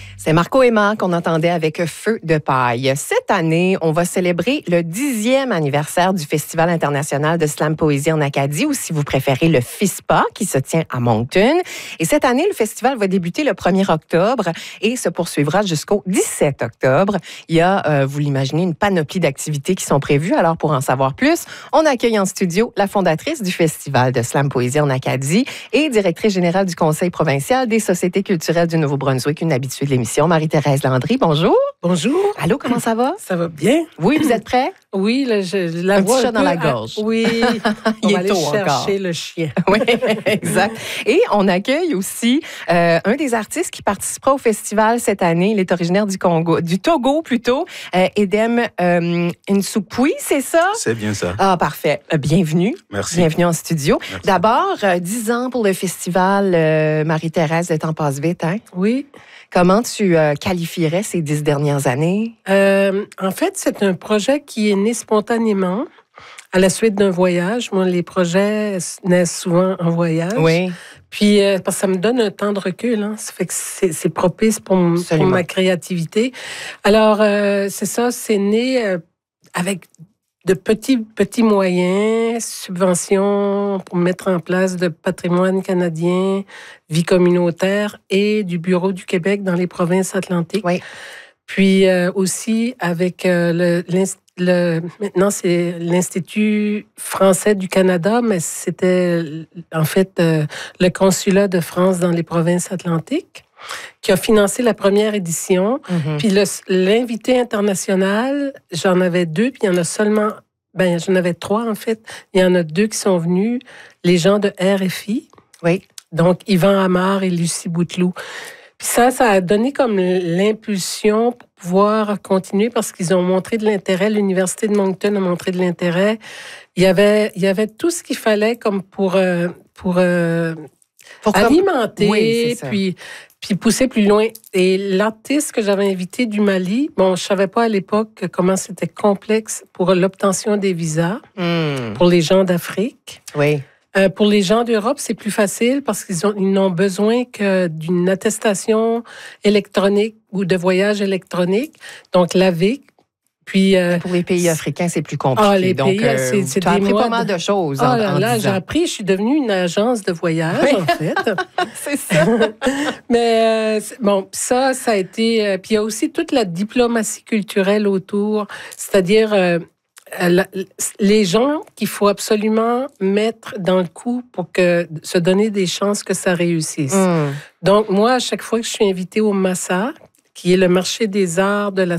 C'est Marco Emma qu'on entendait avec Feu de paille. Cette année, on va célébrer le 10e anniversaire du Festival international de slam poésie en Acadie, ou si vous préférez, le FISPA, qui se tient à Moncton. Et cette année, le festival va débuter le 1er octobre et se poursuivra jusqu'au 17 octobre. Il y a, vous l'imaginez, une panoplie d'activités qui sont prévues. Alors, pour en savoir plus, on accueille en studio la fondatrice du Festival de slam poésie en Acadie et directrice générale du Conseil provincial des sociétés culturelles du Nouveau-Brunswick, une habituée de l'émission, Marie-Thérèse Landry. Bonjour. Bonjour. Allô, comment ça va? Ça va bien? Oui, vous êtes prêts? Oui, là, la un voix petit chat dans la gorge. Oui, on va aller chercher encore le chien. Oui, exact. Et on accueille aussi un des artistes qui participera au festival cette année. Il est originaire du Togo plutôt. Edem Nsukwi, c'est ça? C'est bien ça. Ah, parfait. Bienvenue. Merci. Bienvenue en studio. Merci. D'abord, 10 ans pour le festival. Marie-Thérèse, le temps passe vite, hein? Oui. Comment tu qualifierais ces 10 dernières années? En fait, c'est un projet qui est né spontanément à la suite d'un voyage. Moi, les projets naissent souvent en voyage. Oui. Puis, parce que ça me donne un temps de recul. Hein. Ça fait que c'est propice pour ma créativité. Alors, c'est ça, c'est né avec de petits moyens, subventions pour mettre en place de patrimoine canadien, vie communautaire et du Bureau du Québec dans les provinces atlantiques. Oui. Puis aussi avec maintenant c'est l'Institut français du Canada, mais c'était en fait le consulat de France dans les provinces atlantiques qui a financé la première édition. Mm-hmm. Puis l'invité international, j'en avais 2, puis il y en a seulement... j'en avais 3, en fait. Il y en a 2 qui sont venus, les gens de RFI. Oui. Donc, Yvan Amar et Lucie Bouteloup. Puis ça a donné comme l'impulsion pour pouvoir continuer parce qu'ils ont montré de l'intérêt. L'Université de Moncton a montré de l'intérêt. Il y avait tout ce qu'il fallait comme pour alimenter, oui, puis pousser plus loin. Et l'artiste que j'avais invité du Mali, je ne savais pas à l'époque comment c'était complexe pour l'obtention des visas pour les gens d'Afrique. Oui. Pour les gens d'Europe, c'est plus facile parce qu'ils n'ont besoin que d'une attestation électronique ou de voyage électronique, donc l'AVIC. Puis, pour les pays africains, c'est plus compliqué. Les donc, pays, tu as appris pas mal de choses. J'ai appris, je suis devenue une agence de voyage, en fait. C'est ça. Mais ça a été... puis il y a aussi toute la diplomatie culturelle autour, c'est-à-dire les gens qu'il faut absolument mettre dans le coup pour se donner des chances que ça réussisse. Donc, moi, à chaque fois que je suis invitée au MASA, qui est le marché des arts de la